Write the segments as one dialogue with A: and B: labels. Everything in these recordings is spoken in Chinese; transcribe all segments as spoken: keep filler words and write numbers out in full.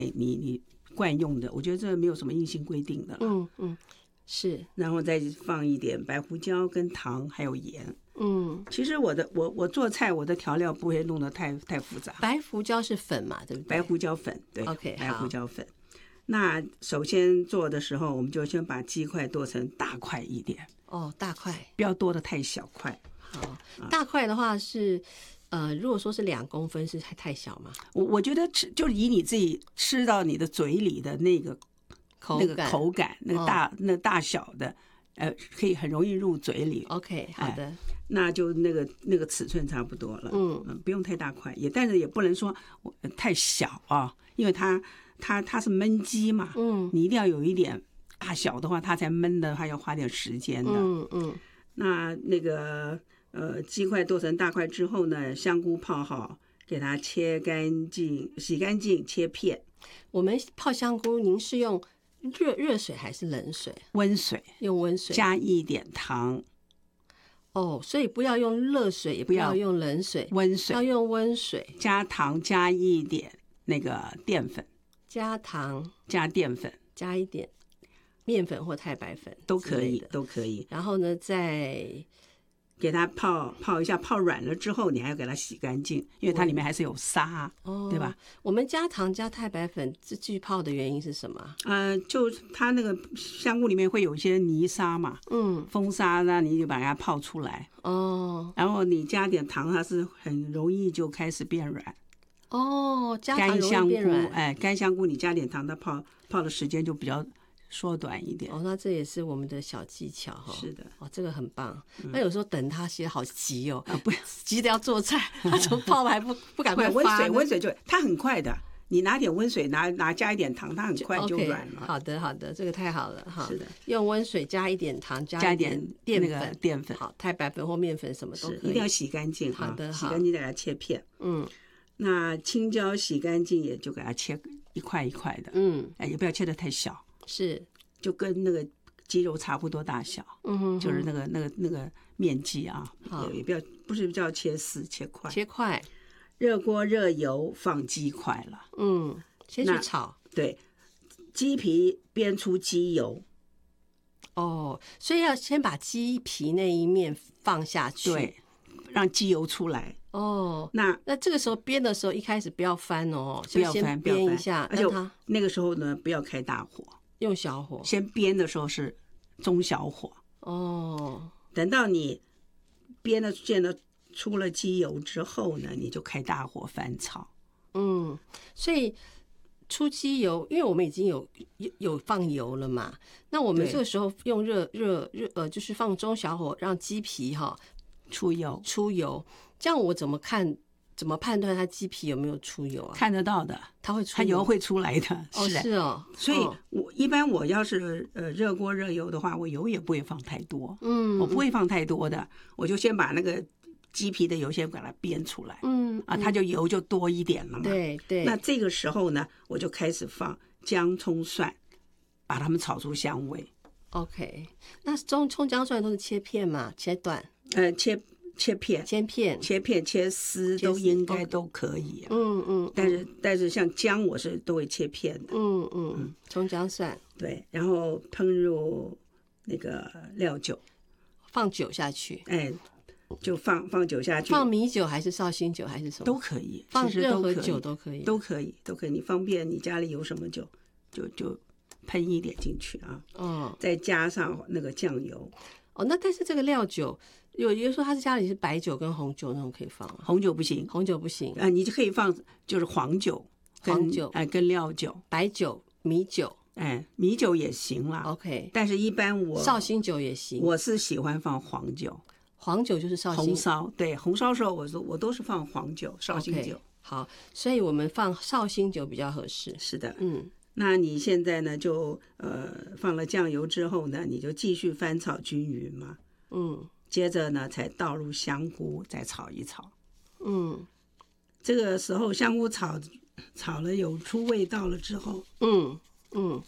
A: 你你惯用的，我觉得这没有什么硬性规定的。
B: 嗯嗯，是，
A: 然后再放一点白胡椒跟糖还有盐。
B: 嗯，
A: 其实我的我我做菜我的调料不会弄得太太复杂。
B: 白胡椒是粉嘛，对不对？
A: 白胡椒粉，对
B: ，OK，
A: 白胡椒粉。那首先做的时候，我们就先把鸡块剁成大块一点。
B: 哦，大块，
A: 不要剁得太小块。
B: 好，大块的话是，呃，如果说是两公分，是太太小吗？
A: 我我觉得吃就是以你自己吃到你的嘴里的那个
B: 口
A: 那个口感，那个大、哦、那大小的，呃，可以很容易入嘴里。
B: OK， 好的、哎，
A: 那就那个那个尺寸差不多了。嗯嗯，不用太大块，也但是也不能说太小啊，因为它它它是焖鸡嘛。嗯，你一定要有一点大小的话，它才焖的话要花点时间的。
B: 嗯嗯，
A: 那那个。呃，鸡块剁成大块之后呢，香菇泡好，给它切干净、洗干净，切片。
B: 我们泡香菇，您是用热热水还是冷水？
A: 温水，
B: 用温水，
A: 加一点糖。
B: 哦，所以不要用热水，也不要用冷水，
A: 温水
B: 要用温水，
A: 加糖，加一点那个淀粉，
B: 加糖，
A: 加淀粉，
B: 加一点面粉或太白粉
A: 都可以，都可以。
B: 然后呢，再
A: 给它泡泡一下，泡软了之后，你还要给它洗干净，因为它里面还是有沙，哦、对吧？
B: 我们加糖加太白粉继续泡的原因是什么？
A: 呃，就它那个香菇里面会有一些泥沙嘛，嗯，风沙，那你就把它泡出来，哦，然后你加点糖，它是很容易就开始变软。
B: 哦，加糖容易变软。
A: 哎，干香菇你加点糖，它泡泡的时间就比较缩短一点。
B: 哦，那这也是我们的小技巧哈。是
A: 的，
B: 哦，这个很棒。嗯、那有时候等它些好急哦，啊、不急着要做菜，它怎么泡还不不赶快发？
A: 温水温水就它很快的，你拿点温水，拿拿加一点糖，它很快就软了。
B: Okay, 好的好的，这个太好了哈。
A: 是的，
B: 用温水加一点糖，
A: 加一点
B: 淀
A: 粉，淀粉
B: 好，太白粉或面粉什么都可以，
A: 一定要洗干净。
B: 好的，
A: 洗干净再给它切片。嗯。那青椒洗干净也就给它切一块一块的，嗯，哎，也不要切得太小，
B: 是，
A: 就跟那个鸡肉差不多大小，嗯哼哼，就是那个那个那个面积啊，也也不要不是叫切丝，切块，
B: 切块。
A: 热锅热油放鸡块了，
B: 嗯，先去炒，
A: 对，鸡皮煸出鸡油，
B: 哦，所以要先把鸡皮那一面放下去，
A: 对，让鸡油出来。
B: 哦，
A: 那
B: 那这个时候煸的时候，一开始不要翻哦，
A: 不要翻，
B: 煸一下，
A: 而且那个时候呢，不要开大火，
B: 用小火。
A: 先煸的时候是中小火。
B: 哦，
A: 等到你煸的见了出了鸡油之后呢，你就开大火翻炒。
B: 嗯，所以出鸡油，因为我们已经有有有放油了嘛，那我们这个时候用热热热呃，就是放中小火，让鸡皮哈。
A: 出油，
B: 出油，这样我怎么看？怎么判断它鸡皮有没有出油啊？
A: 看得到的，
B: 它会出油，
A: 它油会出来的。
B: 哦，是哦。
A: 所以我一般我要是呃热锅热油的话，我油也不会放太多。嗯，我不会放太多的，我就先把那个鸡皮的油先把它煸出来。嗯啊，它就油就多一点了嘛。
B: 对对。
A: 那这个时候呢，我就开始放姜、葱、蒜，把它们炒出香味。
B: OK， 那葱、葱、姜、蒜都是切片嘛？切段？
A: 呃，切切片，
B: 切片，
A: 切片，切丝都应该都可以、啊。嗯嗯，但是但是像姜我是都会切片的。
B: 嗯嗯，葱姜蒜
A: 对，然后烹入那个料酒，
B: 放酒下去。
A: 哎，就放放酒下去。
B: 放米酒还是绍兴酒还是什么？
A: 都可以，
B: 放任何酒都可以，
A: 都可以，都可以。你方便你家里有什么酒，就就喷一点进去啊。哦，再加上那个酱油。
B: 哦，那但是这个料酒。有人说他是家里是白酒跟红酒那种可以放、啊，
A: 红酒不行，
B: 红酒不行
A: 啊、呃，你就可以放就是黄酒，
B: 黄酒
A: 哎、呃、跟料酒，
B: 白酒、米酒，
A: 哎米酒也行啦
B: ，OK，
A: 但是一般我
B: 绍兴酒也行，
A: 我是喜欢放黄酒，
B: 黄酒就是绍兴
A: 红烧，对红烧时候我说我都是放黄酒，绍兴酒，
B: okay, 好，所以我们放绍兴酒比较合适，
A: 是的，嗯。那你现在呢？就呃放了酱油之后呢，你就继续翻炒均匀嘛，嗯。接着呢，才倒入香菇，再炒一炒。嗯，这个时候香菇炒炒了有出味道了之后，嗯嗯，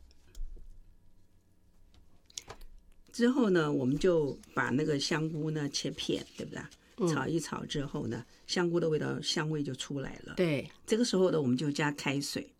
A: 之后呢，我们就把那个香菇呢切片，对不对？嗯、炒一炒之后呢，香菇的味道香味就出来了。
B: 对，
A: 这个时候呢，我们就加开水。